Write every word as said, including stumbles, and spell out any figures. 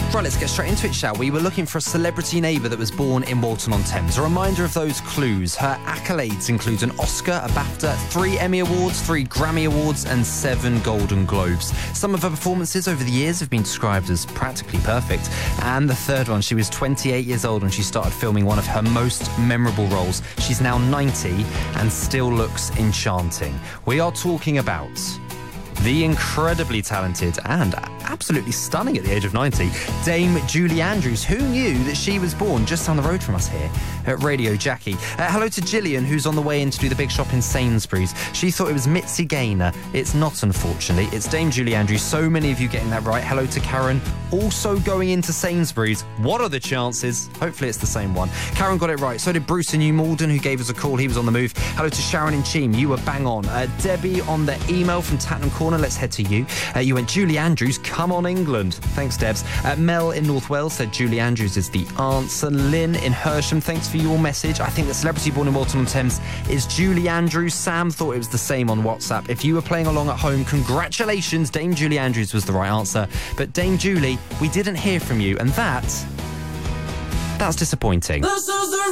Right, let's get straight into it, shall we? We're looking for a celebrity neighbour that was born in Walton-on-Thames. A reminder of those clues. Her accolades include an Oscar, a BAFTA, three Emmy Awards, three Grammy Awards and seven Golden Globes. Some of her performances over the years have been described as practically perfect. And the third one, she was twenty-eight years old when she started filming one of her most memorable roles. She's now ninety and still looks enchanting. We are talking about the incredibly talented and absolutely stunning at the age of ninety, Dame Julie Andrews. Who knew that she was born just down the road from us here at Radio Jackie? Uh, hello to Gillian, who's on the way in to do the big shop in Sainsbury's. She thought it was Mitzi Gaynor. It's not, unfortunately. It's Dame Julie Andrews. So many of you getting that right. Hello to Karen, also going into Sainsbury's. What are the chances? Hopefully it's the same one. Karen got it right. So did Bruce in New Malden, who gave us a call. He was on the move. Hello to Sharon in Cheam. You were bang on. Uh, Debbie on the email from Tattenham Corner. Let's head to you. Uh, you went Julie Andrews. Come on, England. Thanks, Debs. Uh, Mel in North Wales said Julie Andrews is the answer. Lynn in Hersham, thanks for your message. I think the celebrity born in Walton-on-Thames is Julie Andrews. Sam thought it was the same on WhatsApp. If you were playing along at home, congratulations. Dame Julie Andrews was the right answer. But Dame Julie, we didn't hear from you, and that, that's disappointing. This is the